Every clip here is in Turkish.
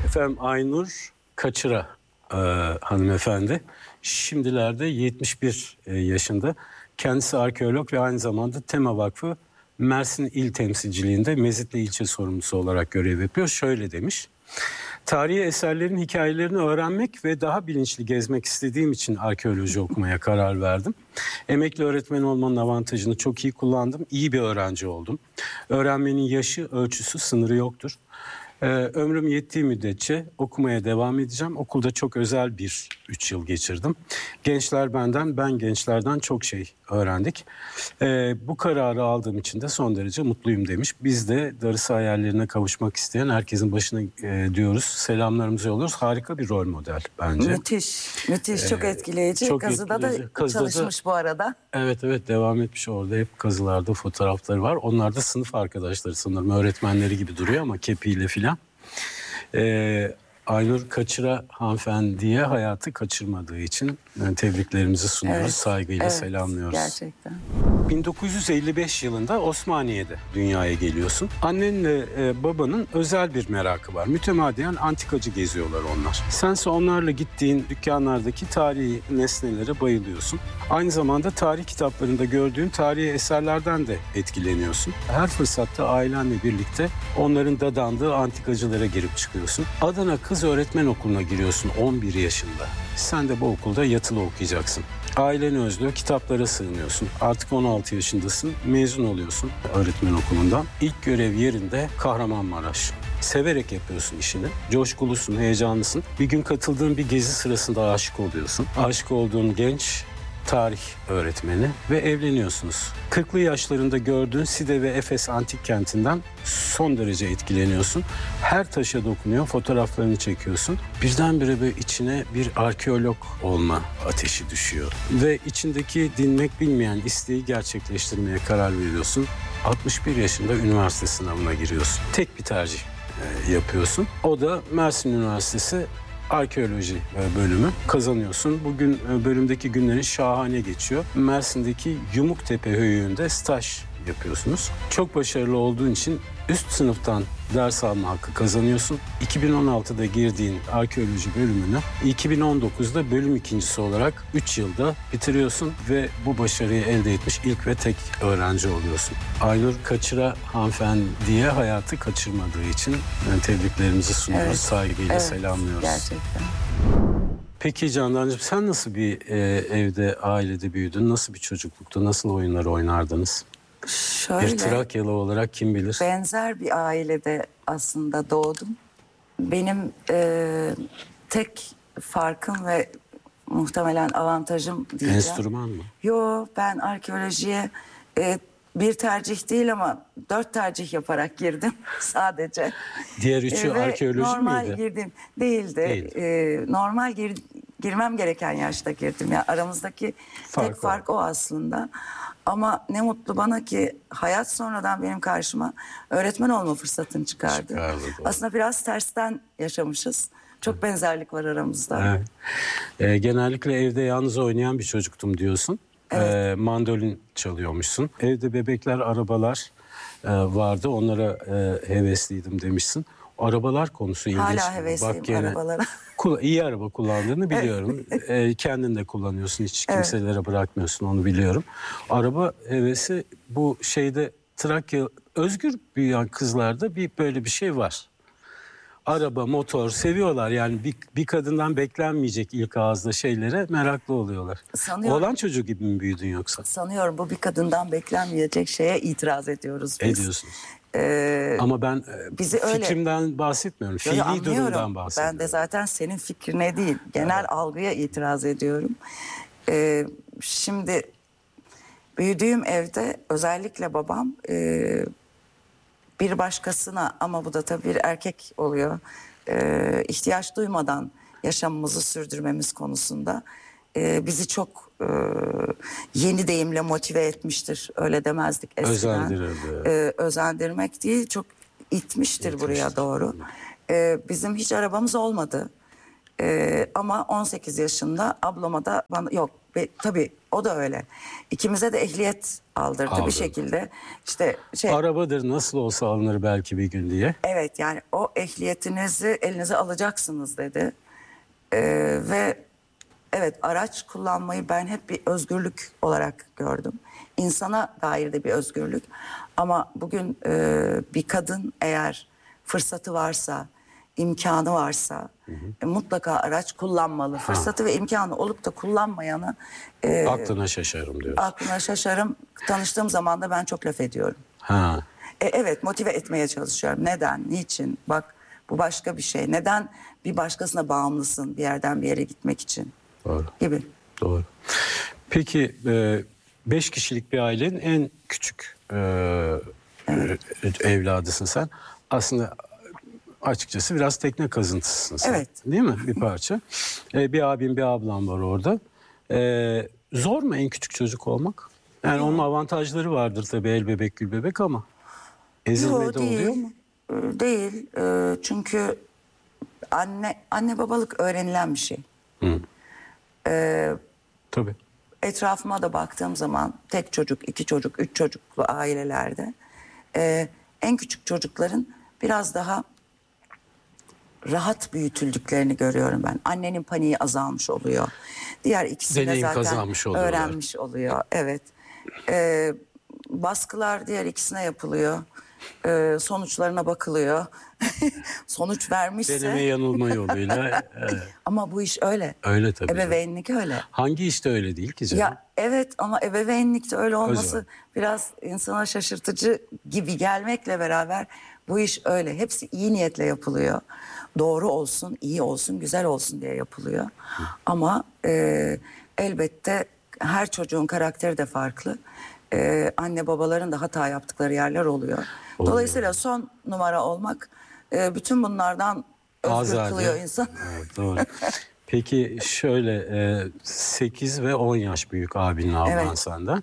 Efendim Aynur Kaçıra hanımefendi. Şimdilerde 71 yaşında. Kendisi arkeolog ve aynı zamanda Tema Vakfı Mersin İl Temsilciliğinde Mezitli ilçe sorumlusu olarak görev yapıyor. Şöyle demiş. Tarihi eserlerin hikayelerini öğrenmek ve daha bilinçli gezmek istediğim için arkeoloji okumaya karar verdim. Emekli öğretmen olmanın avantajını çok iyi kullandım. İyi bir öğrenci oldum. Öğrenmenin yaşı, ölçüsü, sınırı yoktur. Ömrüm yettiği müddetçe okumaya devam edeceğim. Okulda çok özel bir 3 yıl geçirdim. Gençler benden, ben gençlerden çok şey öğrendik. Bu kararı aldığım için de son derece mutluyum demiş. Biz de darısı hayallerine kavuşmak isteyen herkesin başına diyoruz. Selamlarımızı yolluyoruz. Harika bir rol model bence. Müthiş, çok etkileyici. Çok Kazı'da etkileyici. da Kazı'da çalışmış bu arada. Evet devam etmiş orada. Hep kazılarda fotoğrafları var. Onlar da sınıf arkadaşları sanırım. Öğretmenleri gibi duruyor ama kepiyle filan. Aynur Kaçıra hanımefendiye hayatı kaçırmadığı için tebriklerimizi sunuyoruz. Evet, Saygıyla selamlıyoruz. Gerçekten. 1955 yılında Osmaniye'de dünyaya geliyorsun. Annenle babanın özel bir merakı var. Mütemadiyen antikacı geziyorlar onlar. Sense onlarla gittiğin dükkanlardaki tarihi nesnelere bayılıyorsun. Aynı zamanda tarih kitaplarında gördüğün tarihi eserlerden de etkileniyorsun. Her fırsatta ailenle birlikte onların dadandığı antikacılara girip çıkıyorsun. Adana Kız Öğretmen Okulu'na giriyorsun 11 yaşında. Sen de bu okulda yatılı okuyacaksın. Aileni özlüyor, kitaplara sığınıyorsun. Artık 16 yaşındasın, mezun oluyorsun öğretmen okulundan. İlk görev yerinde Kahramanmaraş. Severek yapıyorsun işini. Coşkulusun, heyecanlısın. Bir gün katıldığın bir gezi sırasında aşık oluyorsun. Aşık olduğun genç tarih öğretmeni ve evleniyorsunuz. 40'lı yaşlarında gördüğün Side ve Efes antik kentinden son derece etkileniyorsun. Her taşa dokunuyor, fotoğraflarını çekiyorsun. Birdenbire böyle içine bir arkeolog olma ateşi düşüyor. Ve içindeki dinmek bilmeyen isteği gerçekleştirmeye karar veriyorsun. 61 yaşında üniversite sınavına giriyorsun. Tek bir tercih yapıyorsun. O da Mersin Üniversitesi Arkeoloji bölümü kazanıyorsun. Bugün bölümdeki günlerin şahane geçiyor. Mersin'deki Yumuktepe Höyüğü'nde staj yapıyorsunuz. Çok başarılı olduğun için üst sınıftan ders alma hakkı kazanıyorsun. 2016'da girdiğin arkeoloji bölümünü 2019'da bölüm ikincisi olarak 3 yılda bitiriyorsun ve bu başarıyı elde etmiş ilk ve tek öğrenci oluyorsun. Aynur Kaçıra hanımefendiye hayatı kaçırmadığı için tebriklerimizi sunuyoruz, saygıyla selamlıyoruz. Gerçekten. Peki Candancığım, sen nasıl bir evde, ailede büyüdün? Nasıl bir çocuklukta, nasıl oyunlar oynardınız? Şöyle, Bir Trakyalı olarak kim bilir? benzer bir ailede aslında doğdum. Benim tek farkım ve muhtemelen avantajım diyeceğim. Enstrüman mı? Yo, ben arkeolojiye bir tercih değil ama 4 tercih yaparak girdim sadece. Diğer üçü arkeoloji normal miydi? girdim. Değildi. Normal girmem gereken yaşta girdim. Yani aramızdaki tek fark o aslında. Ama ne mutlu bana ki hayat sonradan benim karşıma öğretmen olma fırsatını çıkardı. Aslında biraz tersten yaşamışız. Çok benzerlik var aramızda. Evet. Genellikle evde yalnız oynayan bir çocuktum diyorsun. Evet. Mandolin çalıyormuşsun. Evde bebekler, arabalar vardı. Onlara hevesliydim demişsin. O arabalar konusu ilginç. Hala hevesliyim arabalara. İyi araba kullandığını biliyorum. Kendin de kullanıyorsun. Hiç kimselere bırakmıyorsun, onu biliyorum. Araba hevesi bu şeyde Trakya özgür büyüyen kızlarda böyle bir şey var. Araba, motor seviyorlar. Yani bir kadından beklenmeyecek ilk ağızda şeylere meraklı oluyorlar. Oğlan çocuğu gibi mi büyüdün yoksa? Sanıyorum bu bir kadından beklenmeyecek şeye itiraz ediyoruz biz. Ediyorsunuz. Ama ben fikrimden bahsetmiyorum. Fiili durumdan bahsediyorum. Ben de zaten senin fikrine değil, genel algıya itiraz ediyorum. Şimdi büyüdüğüm evde özellikle babam bir başkasına, ama bu da tabii bir erkek oluyor, ihtiyaç duymadan yaşamımızı sürdürmemiz konusunda bizi çok yeni deyimle motive etmiştir. Öyle demezdik eskiden. Özendirmek değil, çok itmiştir buraya doğru. Bizim hiç arabamız olmadı. Ama 18 yaşında ablama da ve tabii o da öyle. İkimize de ehliyet aldırdı bir şekilde. İşte arabadır nasıl olsa alınır belki bir gün diye. Evet, yani o ehliyetinizi elinize alacaksınız dedi. Ve evet, araç kullanmayı ben hep bir özgürlük olarak gördüm. İnsana dair de bir özgürlük. Ama bugün bir kadın eğer fırsatı varsa, imkanı varsa mutlaka araç kullanmalı. Fırsatı ve imkanı olup da kullanmayanı aklına şaşarım diyorsun. aklına şaşarım. Tanıştığım zaman da ben çok laf ediyorum. Ha. Evet, motive etmeye çalışıyorum. Neden, niçin? Bak, bu başka bir şey. Neden bir başkasına bağımlısın bir yerden bir yere gitmek için? Doğru. Gibi. Doğru. Peki 5 kişilik bir ailenin en küçük evladısın sen. Aslında açıkçası biraz tekne kazıntısın sen. Evet. Değil mi? Bir parça. Bir abim bir ablam var orada. Zor mu en küçük çocuk olmak? Yani onun avantajları vardır tabii, el bebek gül bebek, ama ezilme de oluyor mu? Değil. Çünkü anne babalık öğrenilen bir şey. Tabii. Etrafıma da baktığım zaman tek çocuk, 2 çocuk, 3 çocuklu ailelerde en küçük çocukların biraz daha rahat büyütüldüklerini görüyorum ben. Annenin paniği azalmış oluyor. Diğer ikisi de zaten öğrenmiş oluyor. Evet. Baskılar diğer ikisine yapılıyor. Sonuçlarına bakılıyor. Sonuç vermişse. Deneme yanılma yoluyla. Ama bu iş öyle. Öyle tabii. Ebeveynlik öyle. Hangi işte öyle değil ki canım? Ya evet, ama ebeveynlikte öyle olması biraz insana şaşırtıcı gibi gelmekle beraber bu iş öyle. Hepsi iyi niyetle yapılıyor. Doğru olsun, iyi olsun, güzel olsun diye yapılıyor. Ama elbette her çocuğun karakteri de farklı. Anne babaların da hata yaptıkları yerler oluyor. Dolayısıyla son numara olmak bütün bunlardan özgür kılıyor insan. Evet, doğru. Peki şöyle 8 ve 10 yaş büyük abinle ablan senden.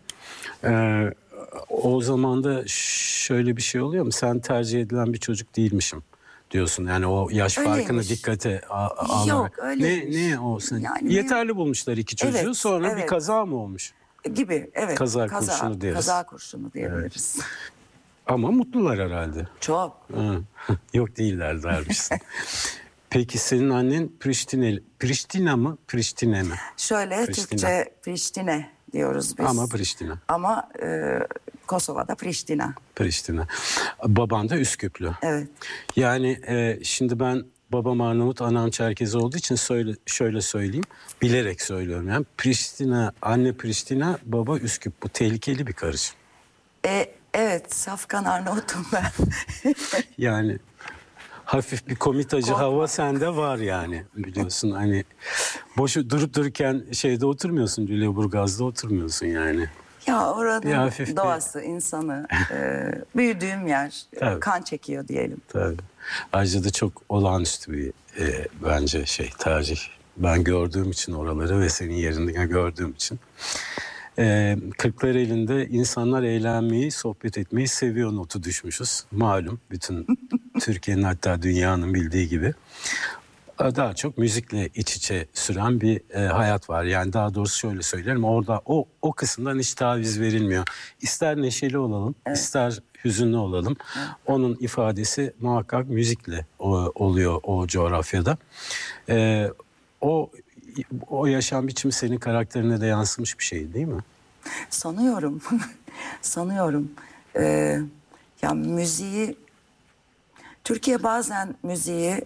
O zaman da şöyle bir şey oluyor mu? Sen tercih edilen bir çocuk değilmişim diyorsun. Yani o yaş farkını dikkate alarak. Yok, öyleymiş. Ne olsun? Yani yeterli bulmuşlar 2 çocuğu. Evet, sonra bir kaza mı olmuş? Gibi, evet. Kaza kurşunu deriz. Kaza kurşunu diyebiliriz. Evet. Ama mutlular herhalde. Çok. Yok değiller dermişsin. Peki senin annen Priştina mı, Priştine mi? Şöyle Türkçe Priştine diyoruz biz. Ama Priştina. Ama Kosova'da Priştina. Priştina. Baban da Üsküplü. Evet. Yani şimdi ben babam Arnavut, anam Çerkez olduğu için şöyle söyleyeyim. Bilerek söylüyorum. Yani Priştina, anne Priştina, baba Üsküp. Bu tehlikeli bir karışım. Evet, Safkan Arnavut'um ben. Yani hafif bir komitacı hava sende var yani, biliyorsun. Hani boşu durup dururken şeyde oturmuyorsun, Lüleburgaz'da oturmuyorsun yani. Ya oranın doğası, insanı, büyüdüğüm yer kan çekiyor diyelim. Tabii. Ayrıca da çok olağanüstü bir bence tercih. Ben gördüğüm için oraları ve senin yerinde gördüğüm için. Kırklareli'nde insanlar eğlenmeyi, sohbet etmeyi seviyor notu düşmüşüz. Malum bütün Türkiye'nin, hatta dünyanın bildiği gibi. Daha çok müzikle iç içe süren bir hayat var. Yani daha doğrusu şöyle söylerim, orada o kısımdan hiç taviz verilmiyor. İster neşeli olalım, ister hüzünlü olalım. Onun ifadesi muhakkak müzikle oluyor o coğrafyada. O yaşam biçimi senin karakterine de yansımış bir şey değil mi? Sanıyorum. Sanıyorum. Ya müziği, Türkiye bazen müziği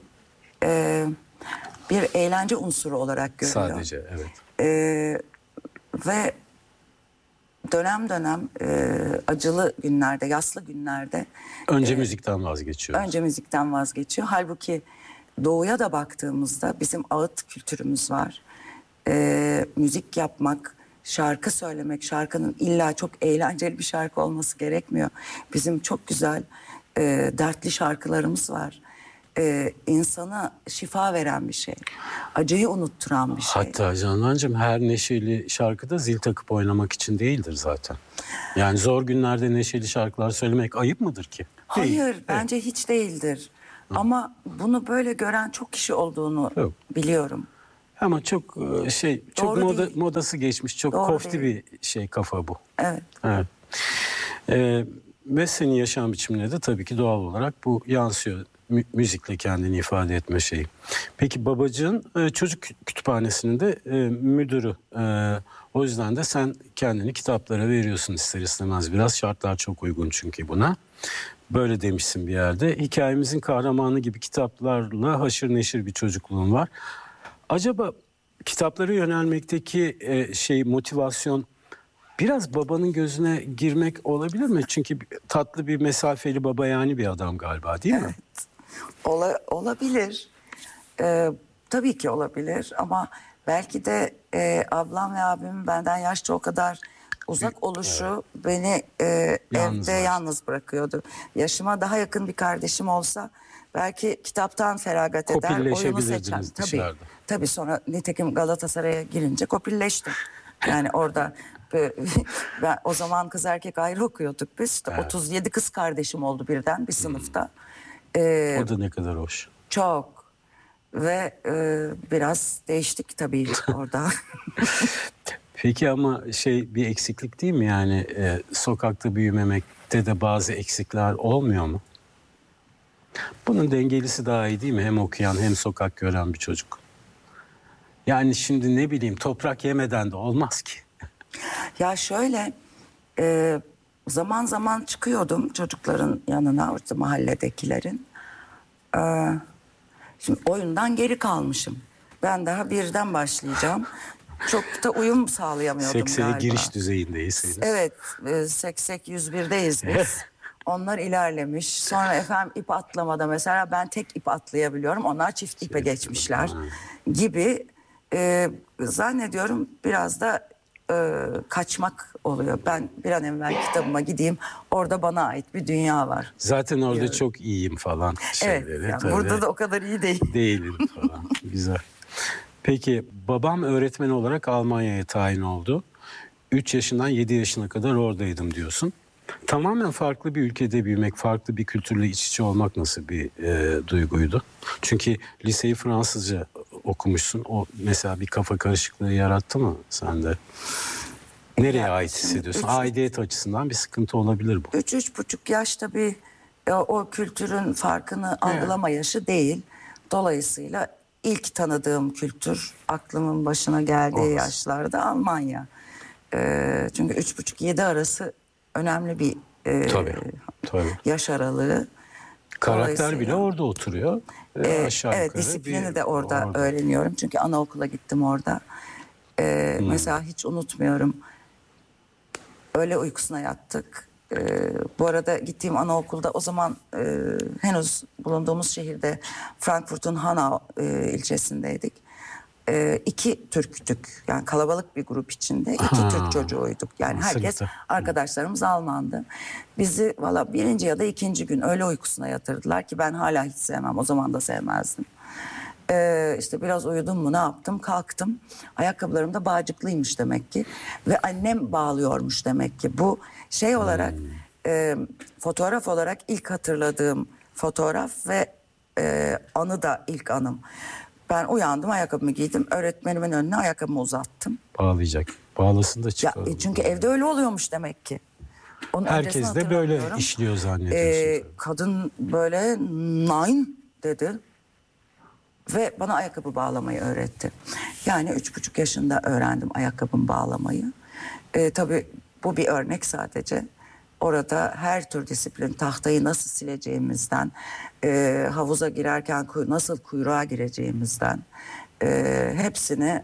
bir eğlence unsuru olarak görüyor. Sadece, evet. Ve dönem dönem acılı günlerde, yaslı günlerde önce müzikten vazgeçiyor. Önce müzikten vazgeçiyor. Halbuki doğuya da baktığımızda bizim ağıt kültürümüz var. Müzik yapmak, şarkı söylemek, şarkının illa çok eğlenceli bir şarkı olması gerekmiyor. Bizim çok güzel dertli şarkılarımız var. İnsana şifa veren bir şey. Acıyı unutturan bir şey. Hatta Canancığım, her neşeli şarkıda zil takıp oynamak için değildir zaten. Yani zor günlerde neşeli şarkılar söylemek ayıp mıdır ki? Hayır, bence hiç değildir. Ama bunu böyle gören çok kişi olduğunu biliyorum. Ama çok çok Doğru modası geçmiş, çok Doğru kofti değil. bir kafa bu. Evet. Evet. Ve senin yaşam biçimine de tabii ki doğal olarak bu yansıyor. Müzikle kendini ifade etme şeyi. Peki babacığın çocuk kütüphanesinin de müdürü. O yüzden de sen kendini kitaplara veriyorsun ister istemez. Biraz şartlar çok uygun çünkü buna. Böyle demişsin bir yerde. Hikayemizin kahramanı gibi kitaplarla haşır neşir bir çocukluğun var. Acaba kitaplara yönelmekteki motivasyon biraz babanın gözüne girmek olabilir mi? Çünkü tatlı bir mesafeli baba yani bir adam galiba, değil mi? Olabilir. Tabii ki olabilir ama belki de ablam ve abimin benden yaşça o kadar uzak oluşu beni evde yalnız bırakıyordu. Yaşıma daha yakın bir kardeşim olsa belki kitaptan feragat eder, oyunu seçer. Tabii sonra nitekim Galatasaray'a girince kopilleştim. Yani orada ben o zaman kız erkek ayrı okuyorduk biz. İşte 37 kız kardeşim oldu birden bir sınıfta. O da ne kadar hoş. Çok. Ve biraz değiştik tabii orada. Peki ama bir eksiklik değil mi yani sokakta büyümemekte de bazı eksikler olmuyor mu? Bunun dengelisi daha iyi değil mi? Hem okuyan hem sokak gören bir çocuk. Yani şimdi ne bileyim toprak yemeden de olmaz ki. Ya şöyle zaman zaman çıkıyordum çocukların yanına, orada mahalledekilerin. Şimdi oyundan geri kalmışım. Ben daha birden başlayacağım. Çok da uyum sağlayamıyordum galiba. Giriş düzeyindeyiz. Evet, 101'deyiz biz. Onlar ilerlemiş. Sonra efendim ip atlamada mesela ben tek ip atlayabiliyorum. Onlar çift ipe geçmişler gibi. Zannediyorum biraz da kaçmak oluyor. Ben bir an evvel kitabıma gideyim. Orada bana ait bir dünya var. Zaten orada çok iyiyim falan şeyleri. Evet, yani burada da o kadar iyi değil. Değilim falan. Güzel. Peki babam öğretmen olarak Almanya'ya tayin oldu. 3 yaşından 7 yaşına kadar oradaydım diyorsun. Tamamen farklı bir ülkede büyümek, farklı bir kültürle iç içe olmak nasıl bir duyguydu? Çünkü liseyi Fransızca okumuşsun. O mesela bir kafa karışıklığı yarattı mı sende? Nereye ait hissediyorsun? Aidiyet açısından bir sıkıntı olabilir bu. 3-3,5 yaş tabii o kültürün farkını algılama yaşı değil. Dolayısıyla ilk tanıdığım kültür aklımın başına geldiği yaşlarda Almanya. Çünkü 3,5-7 arası önemli bir yaş aralığı. Karakter bile orada oturuyor. Evet, disiplini de orada öğreniyorum. Çünkü anaokula gittim orada. Mesela hiç unutmuyorum. Öğle uykusuna yattık. Bu arada gittiğim anaokulda o zaman henüz bulunduğumuz şehirde Frankfurt'un Hanau ilçesindeydik. 2 Türktük. Yani kalabalık bir grup içinde 2 Türk çocuğuyduk. Yani herkes, arkadaşlarımız Almandı. Bizi valla 1. ya da 2. gün öğle uykusuna yatırdılar ki ben hala hiç sevmem. O zaman da sevmezdim. İşte biraz uyudum mu ne yaptım? Kalktım. Ayakkabılarım da bağcıklıymış demek ki. Ve annem bağlıyormuş demek ki. Bu şey olarak fotoğraf olarak ilk hatırladığım fotoğraf ve anı da ilk anım. Ben uyandım, ayakkabımı giydim. Öğretmenimin önüne ayakkabımı uzattım. Bağlayacak. Bağlasın da çıkalım. Çünkü evde öyle oluyormuş demek ki. Onun herkes de böyle işliyor zannediyorsun. Kadın böyle nine dedi. Ve bana ayakkabı bağlamayı öğretti. Yani 3,5 yaşında öğrendim ayakkabımı bağlamayı. Tabii bu bir örnek sadece. Orada her tür disiplin, tahtayı nasıl sileceğimizden, havuza girerken nasıl kuyruğa gireceğimizden hepsini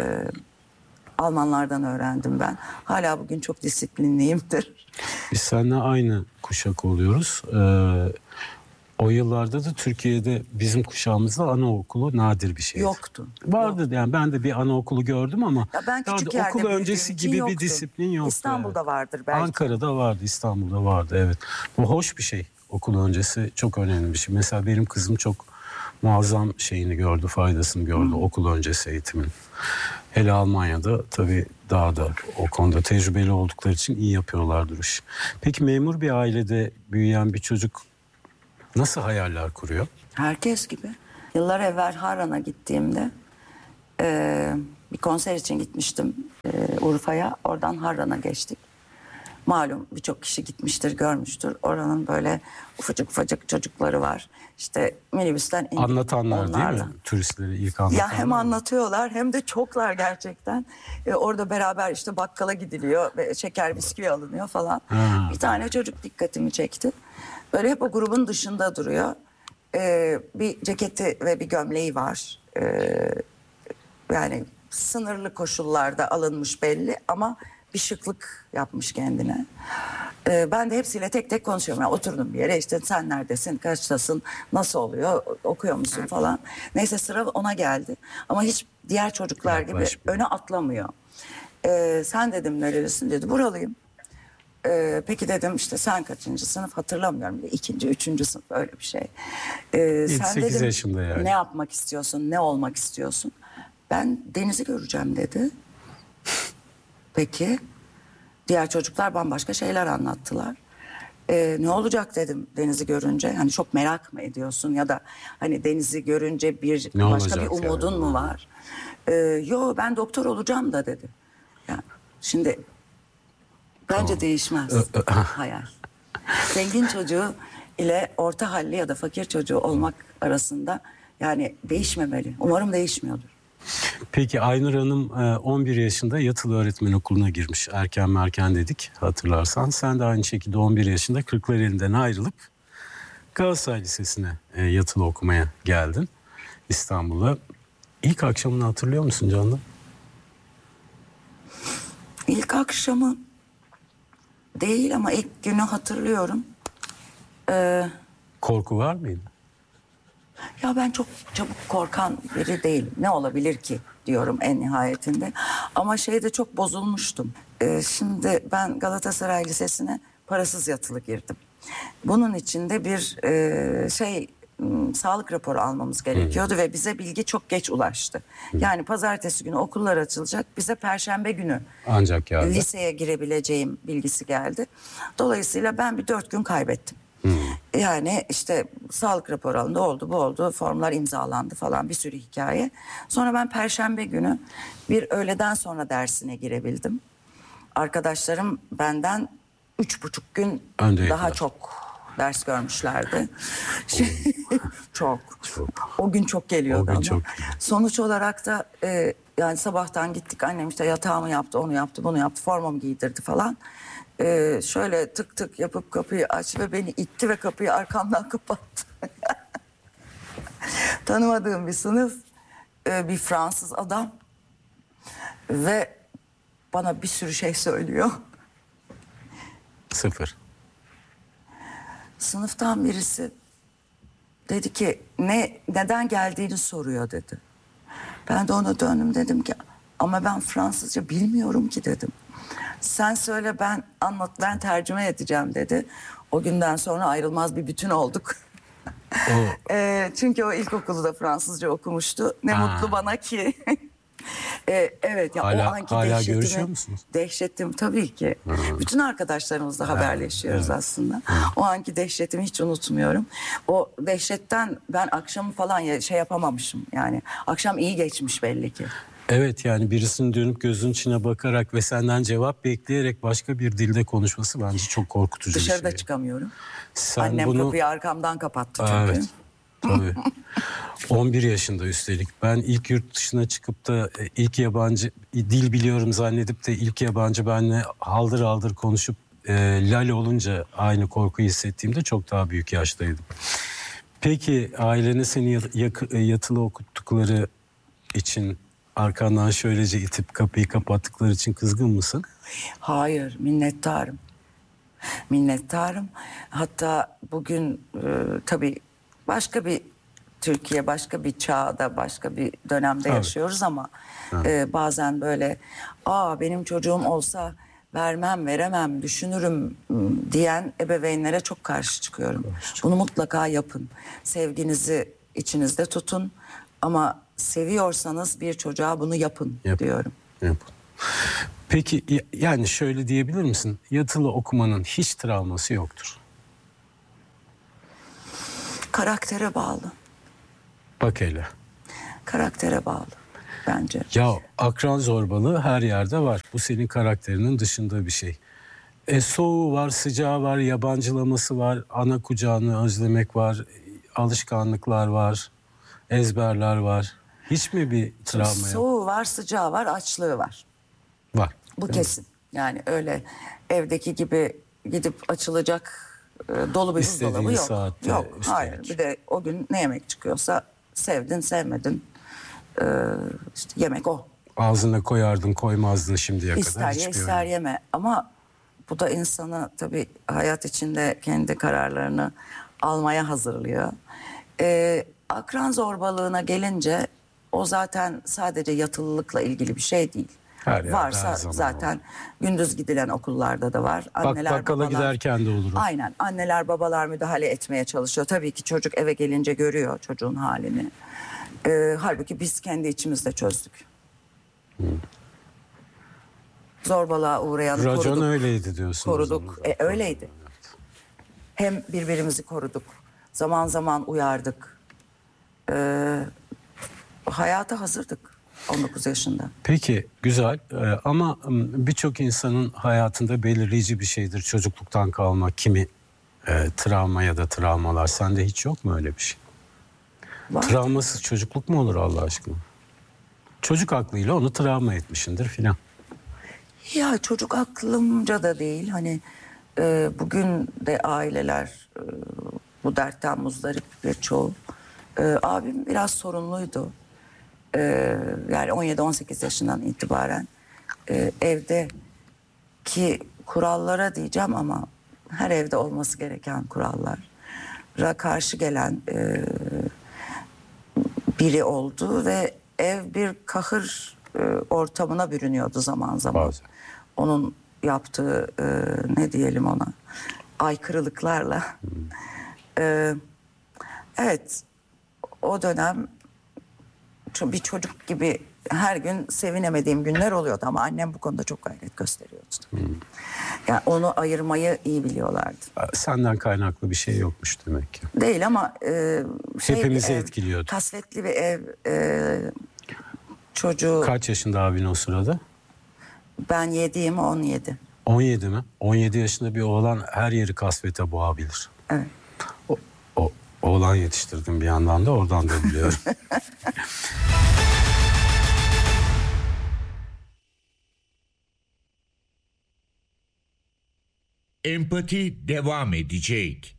Almanlardan öğrendim ben. Hala bugün çok disiplinliyimdir. Biz seninle aynı kuşak oluyoruz. O yıllarda da Türkiye'de bizim kuşağımızda anaokulu nadir bir şeydi. Yoktu. Vardı yani ben de bir anaokulu gördüm ama ben küçük yerde okul öncesi gibi yoktu. Bir disiplin yoktu. İstanbul'da vardır belki. Ankara'da vardı, İstanbul'da vardı evet. Bu hoş bir şey. Okul öncesi çok önemli bir şey. Mesela benim kızım çok muazzam şeyini gördü, faydasını gördü okul öncesi eğitimin. Hele Almanya'da tabii daha da o konuda tecrübeli oldukları için iyi yapıyorlardır iş. Peki memur bir ailede büyüyen bir çocuk nasıl hayaller kuruyor? Herkes gibi. Yıllar evvel Harran'a gittiğimde Bir konser için gitmiştim Urfa'ya. Oradan Harran'a geçtik. Malum birçok kişi gitmiştir, görmüştür. Oranın böyle ufacık ufacık çocukları var. İşte minibüsten indik. Anlatanlar onlarla. değil mi? Turistleri ilk anlatanlar. Ya hem anlatıyorlar hem de çoklar gerçekten. Orada beraber işte bakkala gidiliyor ve şeker bisküvi alınıyor falan. Bir tane çocuk dikkatimi çekti. Böyle hep o grubun dışında duruyor. Bir ceketi ve bir gömleği var. Yani sınırlı koşullarda alınmış belli ama bir şıklık yapmış kendine. Ben de hepsiyle tek tek konuşuyorum. Yani oturdum bir yere, işte sen neredesin, kaçtasın, nasıl oluyor, okuyor musun falan. Neyse sıra ona geldi. Ama hiç diğer çocuklar gibi öne atlamıyor. Sen dedim nerelisin, dedi buralıyım. Peki dedim işte sen kaçıncı sınıf, hatırlamıyorum. 2. 3. sınıf öyle bir şey. Sen dedim yaşında yani. ne yapmak istiyorsun, ne olmak istiyorsun? Ben denizi göreceğim dedi. Peki. Diğer çocuklar bambaşka şeyler anlattılar. Ne olacak dedim denizi görünce. Hani çok merak mı ediyorsun ya da hani denizi görünce başka bir umudun mu var? Yo ben doktor olacağım da dedi. Yani şimdi bence değişmez hayal. Zengin çocuğu ile orta halli ya da fakir çocuğu olmak arasında yani değişmemeli. Umarım değişmiyordur. Peki Aynur Hanım 11 yaşında yatılı öğretmen okuluna girmiş. Erken dedik hatırlarsan. Sen de aynı şekilde 11 yaşında Kırklareli'nden ayrılıp Galatasaray Lisesi'ne yatılı okumaya geldin İstanbul'a. İlk akşamını hatırlıyor musun Canlı? İlk akşamı değil ama ilk günü hatırlıyorum. Korku var mıydı? Ya ben çok çabuk korkan biri değilim. Ne olabilir ki diyorum en nihayetinde. Ama şeyde çok bozulmuştum. Şimdi ben Galatasaray Lisesi'ne parasız yatılı girdim. Bunun için de bir sağlık raporu almamız gerekiyordu ve bize bilgi çok geç ulaştı. Yani pazartesi günü okullar açılacak, bize perşembe günü ancak geldi. Liseye girebileceğim bilgisi geldi. Dolayısıyla ben bir 4 gün kaybettim. Yani işte sağlık raporu alındı, oldu bu oldu, formlar imzalandı falan, bir sürü hikaye. Sonra ben perşembe günü bir öğleden sonra dersine girebildim. Arkadaşlarım benden 3,5 gün daha çok ders görmüşlerdi. Çok. O gün çok geliyordu ama. Çok. Sonuç olarak da yani sabahtan gittik, annem işte yatağımı yaptı, onu yaptı, bunu yaptı, formamı giydirdi falan. Şöyle tık tık yapıp kapıyı açtı ve beni itti ve kapıyı arkamdan kapattı. Tanımadığım bir sınıf, bir Fransız adam ve bana bir sürü şey söylüyor. 0. Sınıftan birisi dedi ki neden geldiğini soruyor dedi. Ben de ona döndüm, dedim ki ama ben Fransızca bilmiyorum ki dedim. Sen söyle ben anlat, ben tercüme edeceğim dedi. O günden sonra ayrılmaz bir bütün olduk. Çünkü o ilkokulu da Fransızca okumuştu. Ne mutlu bana ki. Evet ya, o anki hala görüşüyor musunuz? Dehşetim tabii ki. Bütün arkadaşlarımızla haberleşiyoruz aslında. O anki dehşetimi hiç unutmuyorum. O dehşetten ben akşamı falan şey yapamamışım yani. Akşam iyi geçmiş belli ki. Evet, yani birisinin dönüp gözünün içine bakarak ve senden cevap bekleyerek başka bir dilde konuşması bence çok korkutucu Dışarıda bir şey. çıkamıyorum. Sen annem kapıyı arkamdan kapattı çünkü. Evet, tabii. 11 yaşında üstelik. Ben ilk yurt dışına çıkıp da ilk yabancı dil biliyorum zannedip de ilk yabancı benimle haldır haldır konuşup lale olunca aynı korkuyu hissettiğimde çok daha büyük yaştaydım. Peki ailene seni yatılı okuttukları için arkandan şöylece itip kapıyı kapattıkları için kızgın mısın? Hayır, minnettarım. Minnettarım. Hatta bugün tabii başka bir Türkiye, başka bir çağda, başka bir dönemde yaşıyoruz ama bazen böyle benim çocuğum olsa vermem, veremem, düşünürüm diyen ebeveynlere çok karşı çıkıyorum. Bunu mutlaka yapın. Sevginizi içinizde tutun ama seviyorsanız bir çocuğa bunu yapın diyorum. Yapın. Peki yani şöyle diyebilir misin? Yatılı okumanın hiç travması yoktur. Karaktere bağlı. Bak hele. Karaktere bağlı. bence. Ya akran zorbalığı her yerde var. Bu senin karakterinin dışında bir şey. Soğuğu var, sıcağı var, yabancılaması var, ana kucağını özlemek var, alışkanlıklar var, ezberler var. Hiç mi bir travma yok? Soğuğu var, sıcağı var, açlığı var. Var. Bu kesin. Yani öyle evdeki gibi gidip açılacak dolu bir İstediğin buzdolabı yok. saatte Yok, üstelik. hayır. Bir de o gün ne yemek çıkıyorsa sevdin, sevmedin. İşte yemek o. Ağzına koyardın, koymazdın şimdiye kadar. İster ye, ister yeme. Ama bu da insanı tabii hayat içinde kendi kararlarını almaya hazırlıyor. Akran zorbalığına gelince o zaten sadece yatılılıkla ilgili bir şey değil. Her yerde, Varsa her zaman zaten var. gündüz gidilen okullarda da var. Bakkala giderken de olur o. Aynen. Anneler babalar müdahale etmeye çalışıyor. Tabii ki çocuk eve gelince görüyor çocuğun halini. Halbuki biz kendi içimizde çözdük. Zorbalığa uğrayanı Racon koruduk. öyleydi diyorsun. Koruduk. Öyleydi. Hem birbirimizi koruduk. Zaman zaman uyardık. Hayata hazırdık 19 yaşında. Peki güzel ama birçok insanın hayatında belirleyici bir şeydir çocukluktan kalma kimi travma ya da travmalar. Sende hiç yok mu öyle bir şey? Var. Travmasız çocukluk mu olur Allah aşkına? Çocuk aklıyla onu travma etmişindir filan. Ya çocuk aklımca da değil. Hani bugün de aileler bu dertten muzdarip birçoğu. Abim biraz sorunluydu. Yani 17-18 yaşından itibaren evdeki kurallara diyeceğim ama her evde olması gereken kurallara karşı gelen biri oldu ve ev bir kahır ortamına bürünüyordu zaman zaman. Bazen. Onun yaptığı ne diyelim ona aykırılıklarla. Evet, o dönem bir çocuk gibi her gün sevinemediğim günler oluyordu ama annem bu konuda çok gayret gösteriyordu. Yani onu ayırmayı iyi biliyorlardı. Senden kaynaklı bir şey yokmuş demek ki. Değil ama hepimizi etkiliyordu. Kasvetli bir ev, çocuğu. Kaç yaşında abin o sırada? Ben 7'yim, 17. 17 mi? 17 yaşında bir oğlan her yeri kasvete boğabilir. Evet. O oğlan yetiştirdim bir yandan da oradan da biliyorum. Empati devam edecek.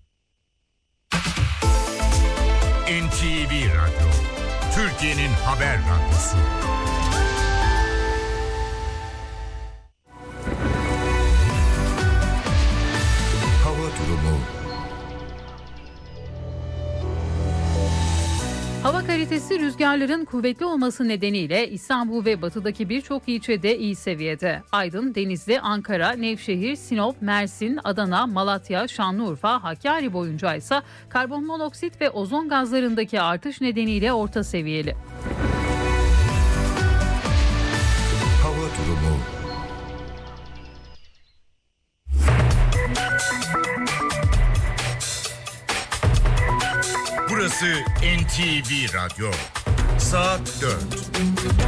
NTV Radyo, Türkiye'nin haber radyosu. Hava durumu. Hava kalitesi rüzgarların kuvvetli olması nedeniyle İstanbul ve batıdaki birçok ilçede iyi seviyede. Aydın, Denizli, Ankara, Nevşehir, Sinop, Mersin, Adana, Malatya, Şanlıurfa, Hakkari boyunca ise karbonmonoksit ve ozon gazlarındaki artış nedeniyle orta seviyeli. Hava durumu. Burası NTV Radyo. Saat 4.